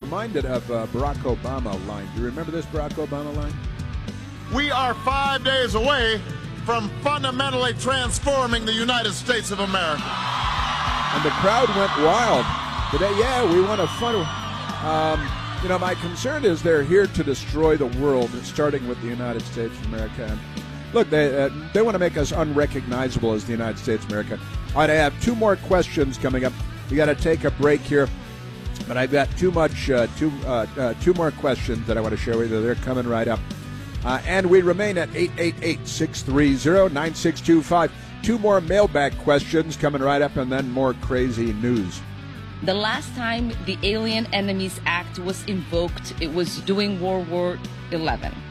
reminded of Barack Obama line. Do you remember this Barack Obama line? We are 5 days away from fundamentally transforming the United States of America. And the crowd went wild. Today, yeah, we want to fund. My concern is they're here to destroy the world, starting with the United States of America. And look, they want to make us unrecognizable as the United States of America. All right, I have two more questions coming up. We got to take a break here, but I've got two more questions that I want to share with you. They're coming right up. And we remain at 888-630-9625. Two more mailbag questions coming right up, and then more crazy news. The last time the Alien Enemies Act was invoked, it was during World War XI.